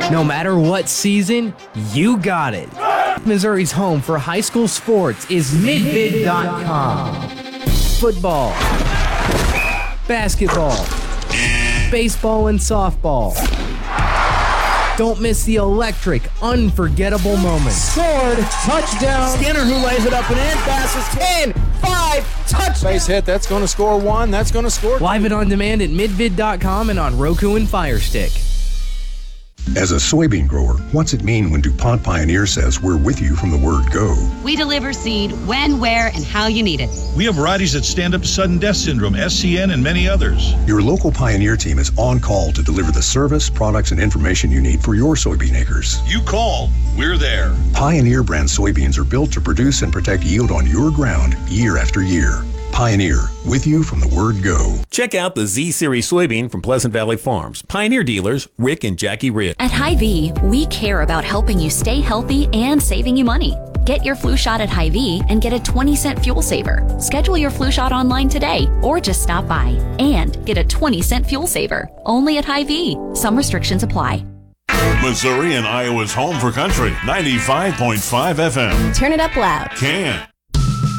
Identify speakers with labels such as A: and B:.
A: No matter what season, you got it. Missouri's home for high school sports is midvid.com. Football, basketball, baseball, and softball. Don't miss the electric, unforgettable moments.
B: Scored, touchdown.
C: Skinner who lays it up and in, passes 10, 5, touchdown.
B: Base hit, that's going to score 1, that's going to score 2.
A: Live and on demand at midvid.com and on Roku and Fire Stick.
D: As a soybean grower, what's it mean when DuPont Pioneer says we're with you from the word go?
E: We deliver seed when, where, and how you need it.
F: We have varieties that stand up to sudden death syndrome, SCN, and many others.
D: Your local Pioneer team is on call to deliver the service, products, and information you need for your soybean acres.
F: You call, we're there.
D: Pioneer brand soybeans are built to produce and protect yield on your ground year after year. Pioneer, with you from the word go.
G: Check out the Z-Series soybean from Pleasant Valley Farms. Pioneer dealers Rick and Jackie Ritt.
H: At Hy-Vee, we care about helping you stay healthy and saving you money. Get your flu shot at Hy-Vee and get a 20-cent fuel saver. Schedule your flu shot online today or just stop by and get a 20-cent fuel saver. Only at Hy-Vee. Some restrictions apply.
I: Missouri and Iowa's home for country, 95.5 FM.
J: Turn it up loud.
I: Can.